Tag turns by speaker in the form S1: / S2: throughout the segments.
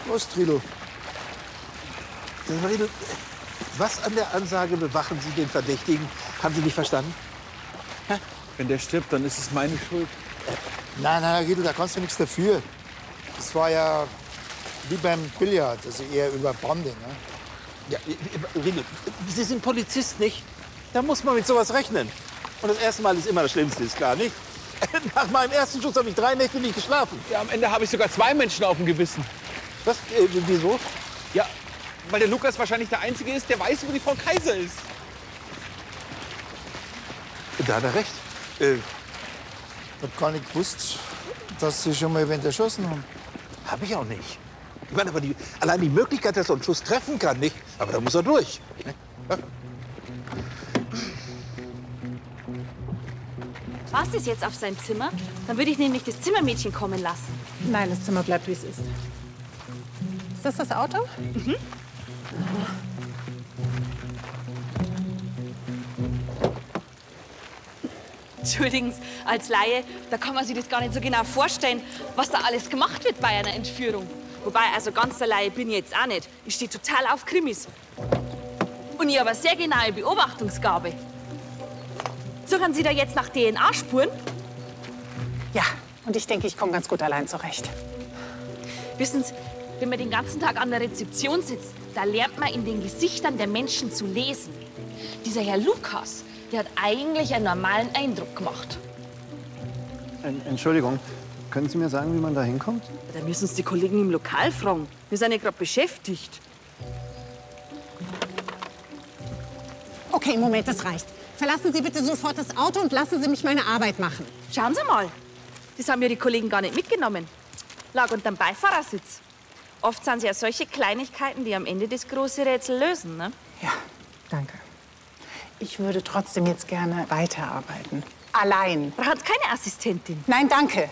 S1: Prost, Trilo. Was an der Ansage bewachen Sie den Verdächtigen? Haben Sie nicht verstanden?
S2: Hä? Wenn der stirbt, dann ist es meine Schuld.
S1: Nein, Guido, da kannst du nichts dafür. Das war ja wie beim Billard, also eher über Bande. Ne? Ja, Riedel, Sie sind Polizist, nicht? Da muss man mit sowas rechnen. Und das erste Mal ist immer das Schlimmste, ist klar, nicht? Nach meinem ersten Schuss habe ich 3 Nächte nicht geschlafen.
S2: Ja, am Ende habe ich sogar 2 Menschen auf dem Gewissen.
S1: Was? Wieso?
S2: Ja, weil der Lukas wahrscheinlich der Einzige ist, der weiß, wo die Frau Kaiser ist.
S1: Da hat er recht. Ich hab gar nicht gewusst, dass Sie schon mal wen erschossen haben. Hab ich auch nicht. Ich meine, aber allein die Möglichkeit, dass er einen Schuss treffen kann, nicht? Aber da muss er durch. Ne? Ja.
S3: War's das jetzt auf seinem Zimmer? Dann würde ich nämlich das Zimmermädchen kommen lassen.
S4: Nein, das Zimmer bleibt, wie es ist. Ist das das Auto?
S3: Mhm. Entschuldigen Sie, als Laie, da kann man sich das gar nicht so genau vorstellen, was da alles gemacht wird bei einer Entführung. Wobei, also ganz der Laie bin ich jetzt auch nicht. Ich stehe total auf Krimis. Und ich habe eine sehr genaue Beobachtungsgabe. Suchen Sie da jetzt nach DNA-Spuren?
S4: Ja, und ich denke, ich komme ganz gut allein zurecht.
S3: Wissen Sie, wenn man den ganzen Tag an der Rezeption sitzt, da lernt man in den Gesichtern der Menschen zu lesen. Dieser Herr Lukas, der hat eigentlich einen normalen Eindruck gemacht.
S5: Entschuldigung, können Sie mir sagen, wie man da hinkommt?
S3: Da müssen Sie die Kollegen im Lokal fragen. Wir sind ja gerade beschäftigt.
S4: Okay, Moment, das reicht. Verlassen Sie bitte sofort das Auto und lassen Sie mich meine Arbeit machen.
S3: Schauen Sie mal, das haben ja die Kollegen gar nicht mitgenommen. Lag unterm Beifahrersitz. Oft sind es ja solche Kleinigkeiten, die am Ende das große Rätsel lösen, ne?
S4: Ja, danke. Ich würde trotzdem jetzt gerne weiterarbeiten. Allein.
S3: Brauchen Sie keine Assistentin?
S4: Nein, danke.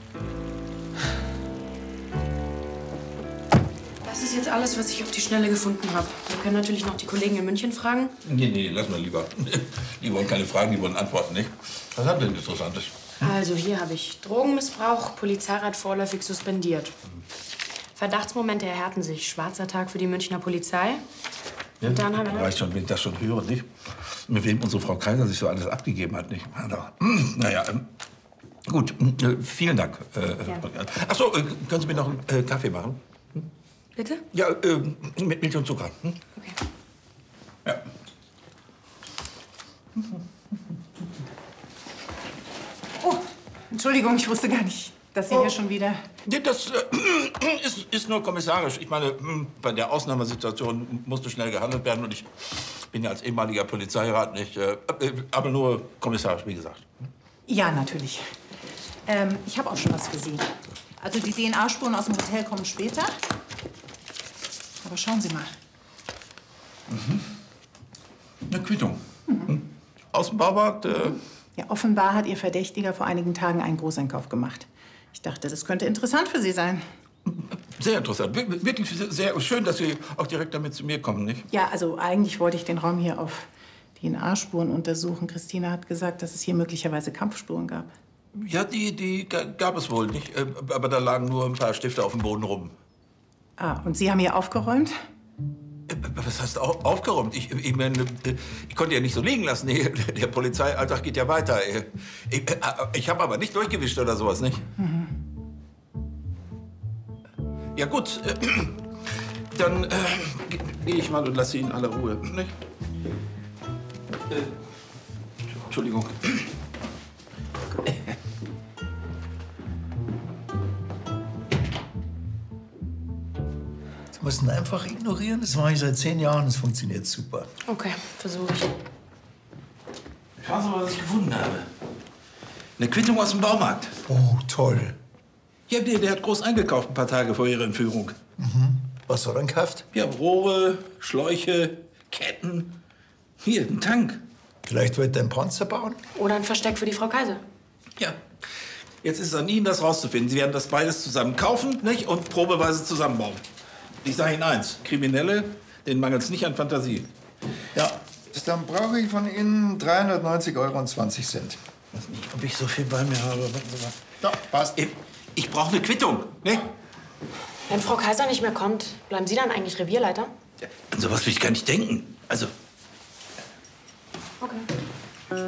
S6: Das ist jetzt alles, was ich auf die Schnelle gefunden habe. Wir können natürlich noch die Kollegen in München fragen.
S7: Nee, lass mal lieber. Die wollen keine Fragen, die wollen Antworten, nicht? Was habt ihr denn Interessantes?
S6: Also hier habe ich Drogenmissbrauch, Polizeirat vorläufig suspendiert. Verdachtsmomente erhärten sich. Schwarzer Tag für die Münchner Polizei.
S7: Ja,
S6: Und dann haben wir...
S7: reicht schon, wenn ich das schon höre, nicht? Mit wem unsere Frau Kaiser sich so alles abgegeben hat, nicht? Naja, gut, vielen Dank. Ach so, können Sie mir noch einen Kaffee machen?
S6: Bitte?
S7: Ja, mit Milch und Zucker. Hm?
S6: Okay.
S7: Ja.
S4: Oh, Entschuldigung, ich wusste gar nicht, dass Sie hier schon wieder...
S7: Nee, das ist nur kommissarisch. Ich meine, bei der Ausnahmesituation musste schnell gehandelt werden. Und ich bin ja als ehemaliger Polizeirat nicht, aber nur kommissarisch, wie gesagt.
S4: Ja, natürlich. Ich habe auch schon was für Sie. Also die DNA-Spuren aus dem Hotel kommen später. Aber schauen Sie mal.
S7: Eine Quittung. Aus dem Baumarkt.
S4: Ja, offenbar hat Ihr Verdächtiger vor einigen Tagen einen Großeinkauf gemacht. Ich dachte, das könnte interessant für Sie sein.
S7: Sehr interessant. Wirklich sehr schön, dass Sie auch direkt damit zu mir kommen, nicht?
S4: Ja, also eigentlich wollte ich den Raum hier auf DNA-Spuren untersuchen. Christina hat gesagt, dass es hier möglicherweise Kampfspuren gab.
S7: Ja, die gab es wohl nicht. Aber da lagen nur ein paar Stifte auf dem Boden rum.
S4: Ah, und Sie haben hier aufgeräumt?
S7: Was heißt aufgeräumt? Ich konnte ja nicht so liegen lassen. Der Polizeialltag geht ja weiter. Ich habe aber nicht durchgewischt oder sowas, nicht?
S4: Mhm.
S7: Ja gut, dann gehe ich mal und lasse Sie in aller Ruhe, nicht? Entschuldigung.
S8: Sie müssen einfach ignorieren. Das mache ich seit 10 Jahren. Das funktioniert super.
S6: Okay, versuche ich.
S7: Schauen Sie mal, was ich gefunden habe. Eine Quittung aus dem Baumarkt.
S8: Oh, toll.
S7: Ja, der hat groß eingekauft ein paar Tage vor Ihrer Entführung.
S8: Was hat er gekauft?
S7: Ja, Rohre, Schläuche, Ketten. Hier, ein Tank.
S8: Vielleicht wollte er einen Panzer bauen?
S6: Oder ein Versteck für die Frau Kaiser.
S7: Ja. Jetzt ist es an Ihnen, das rauszufinden. Sie werden das beides zusammen kaufen, nicht? Und probeweise zusammenbauen. Ich sage Ihnen eins, Kriminelle, denen mangelt es nicht an Fantasie.
S8: Ja. Dann brauche ich von Ihnen 390,20 €.
S7: Ich weiß nicht, ob ich so viel bei mir habe. Warten Sie mal.
S8: Ja, passt.
S7: Ich brauche eine Quittung, ne?
S6: Wenn Frau Kaiser nicht mehr kommt, bleiben Sie dann eigentlich Revierleiter?
S7: Ja, an sowas will ich gar nicht denken. Also.
S6: Okay.